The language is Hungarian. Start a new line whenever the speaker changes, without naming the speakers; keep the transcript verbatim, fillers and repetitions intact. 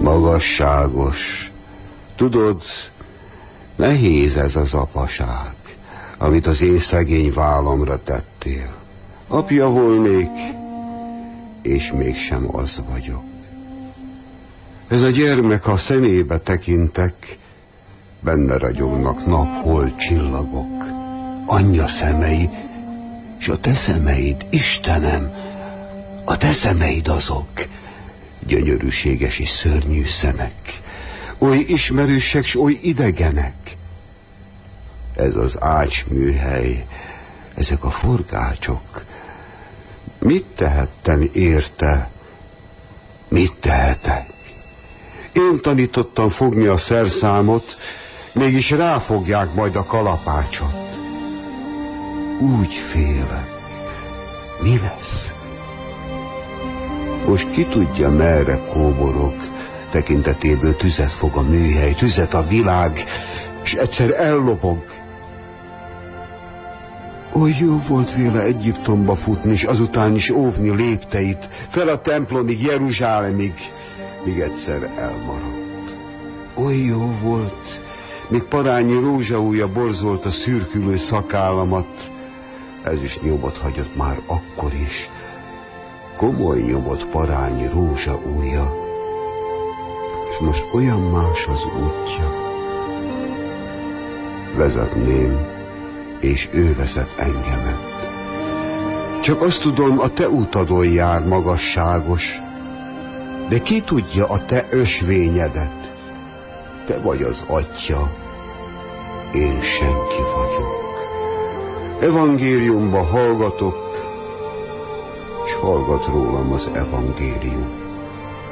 Magasságos, tudod, nehéz ez az apaság, amit az én szegény vállamra tettél. Apja volnék, és mégsem az vagyok. Ez a gyermek, ha szemébe tekintek, benne ragyognak nap, hold, csillagok. Anyja szemei, és a te szemeid, Istenem, a te szemeid azok, gyönyörűséges és szörnyű szemek, oly ismerősek, s oly idegenek. Ez az ácsműhely, ezek a forgácsok. Mit tehettem érte? Mit tehetek? Én tanítottam fogni a szerszámot, mégis ráfogják majd a kalapácsot. Úgy félek. Mi lesz? Most ki tudja, merre kóborog, tekintetéből tüzet fog a műhely, tüzet a világ, és egyszer ellobog. Oly jó volt véle Egyiptomba futni, és azután is óvni lépteit, fel a templomig, Jeruzsálemig, míg egyszer elmaradt. Oly jó volt, míg parányi rózsaújja borzolt a szürkülő szakállamat, ez is nyomot hagyott már akkor is, komoly nyomot parányi rózsaújja, és most olyan más az útja. Vezetném, és ő vezet engemet. Csak azt tudom, a te utadon jár, magasságos, de ki tudja a te ösvényedet? Te vagy az atya, én senki vagyok. Evangéliumba hallgatok, s hallgat rólam az evangélium.